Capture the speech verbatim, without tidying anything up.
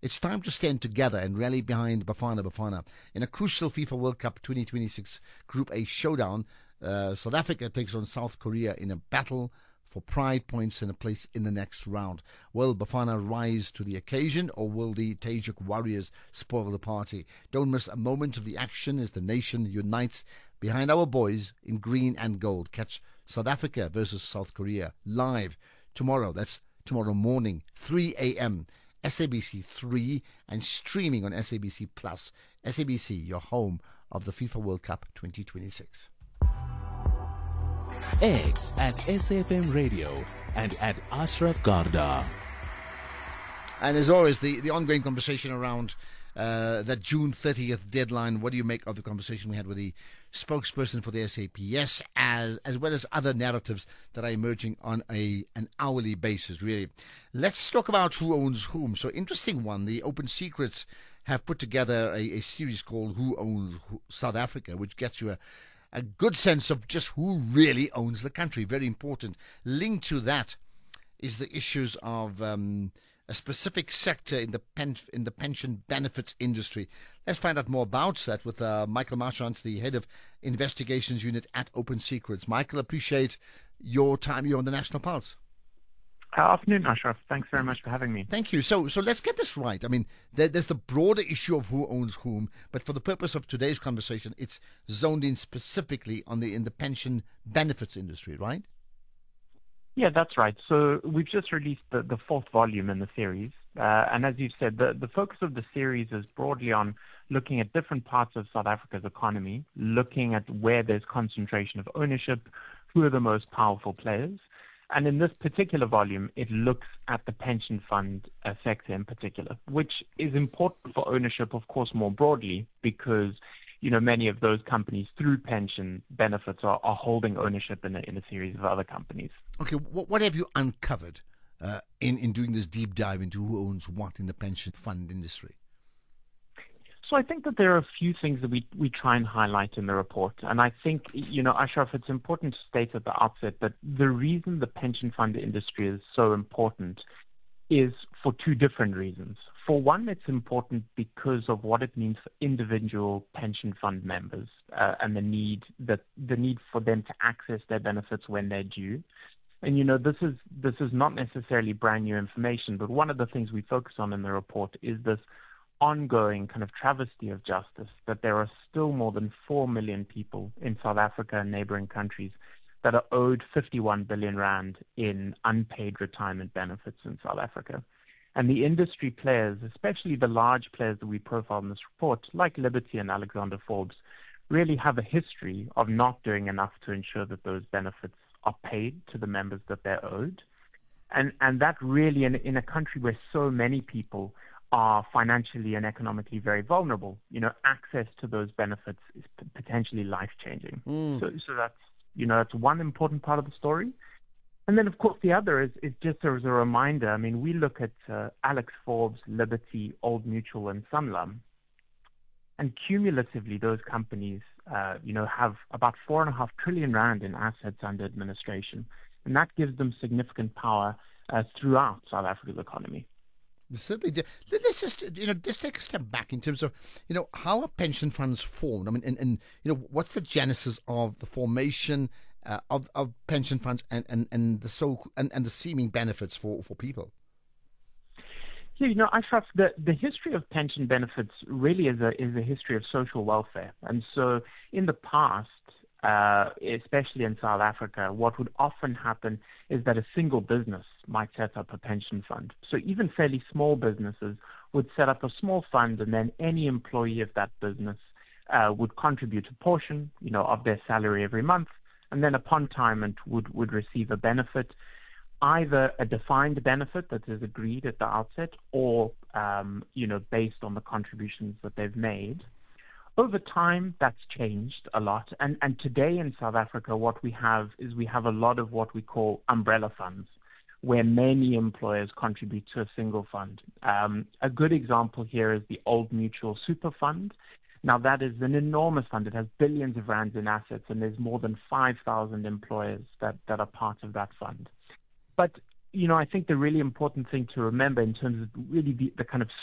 It's time to stand together and rally behind Bafana Bafana. In a crucial FIFA World Cup twenty twenty-six Group A showdown, uh, South Africa takes on South Korea in a battle for pride points and a place in the next round. Will Bafana rise to the occasion, or will the Tajuk Warriors spoil the party? Don't miss a moment of the action as the nation unites behind our boys in green and gold. Catch South Africa versus South Korea live tomorrow. That's tomorrow morning, three a.m. S A B C three, and streaming on S A B C Plus. S A B C, your home of the FIFA World Cup twenty twenty-six. X at S F M Radio and at Ashraf Garda. And as always, the, the ongoing conversation around uh, that June thirtieth deadline. What do you make of the conversation we had with the spokesperson for the S A P S, as as well as other narratives that are emerging on a an hourly basis, really? Let's talk about who owns whom. So, interesting one. The Open Secrets have put together a, a series called Who Owns Who, South Africa, which gets you a a good sense of just who really owns the country. Very important. Linked to that is the issues of um, a specific sector in the pen, in the pension benefits industry. Let's find out more about that with uh, Michael Marchant, the head of investigations unit at Open Secrets. Michael, appreciate your time. You're on the National Pulse. Uh, afternoon, Ashraf. Thanks very much for having me. Thank you. So, so let's get this right. I mean, there, there's the broader issue of who owns whom, but for the purpose of today's conversation, it's zoned in specifically on the in the pension benefits industry, right? Yeah, that's right. So we've just released the, the fourth volume in the series, uh, and as you've said, the, the focus of the series is broadly on looking at different parts of South Africa's economy, looking at where there's concentration of ownership, who are the most powerful players. And in this particular volume, it looks at the pension fund uh, sector in particular, which is important for ownership, of course, more broadly, because, you know, many of those companies through pension benefits are, are holding ownership in a, in a series of other companies. Okay, what, what have you uncovered uh, in, in doing this deep dive into who owns what in the pension fund industry? So I think that there are a few things that we, we try and highlight in the report. And I think, you know, Ashraf, it's important to state at the outset that the reason the pension fund industry is so important is for two different reasons. For one, it's important because of what it means for individual pension fund members uh, and the need that the need for them to access their benefits when they're due. And, you know, this is this is not necessarily brand new information, but one of the things we focus on in the report is this ongoing kind of travesty of justice, that there are still more than four million people in South Africa and neighboring countries that are owed fifty-one billion rand in unpaid retirement benefits in South Africa. And the industry players, especially the large players that we profile in this report, like Liberty and Alexander Forbes, really have a history of not doing enough to ensure that those benefits are paid to the members that they're owed. And and that really, in, in a country where so many people are financially and economically very vulnerable, you know, access to those benefits is p- potentially life-changing. Mm. So, so that's, you know, that's one important part of the story. And then, of course, the other is, is just as a reminder. I mean, we look at uh, Alex Forbes, Liberty, Old Mutual, and Sanlam, and cumulatively, those companies, uh, you know, have about four and a half trillion rand in assets under administration, and that gives them significant power uh, throughout South Africa's economy. Certainly do. Let's just, you know, just take a step back in terms of, you know, how are pension funds formed? I mean, and, and you know, what's the genesis of the formation uh, of of pension funds and, and, and the so and, and the seeming benefits for, for people? Yeah, you know, Ashraf, the, the history of pension benefits really is a is a history of social welfare, and so in the past, Uh, especially in South Africa, what would often happen is that a single business might set up a pension fund. So even fairly small businesses would set up a small fund, and then any employee of that business uh, would contribute a portion, you know, of their salary every month, and then upon retirement would, would receive a benefit, either a defined benefit that is agreed at the outset, or um, you know, based on the contributions that they've made. Over time, that's changed a lot. And, and today in South Africa, what we have is we have a lot of what we call umbrella funds, where many employers contribute to a single fund. Um, a good example here is the Old Mutual Super Fund. Now, that is an enormous fund. It has billions of rands in assets, and there's more than five thousand employers that, that are part of that fund. But, you know, I think the really important thing to remember in terms of really the, the kind of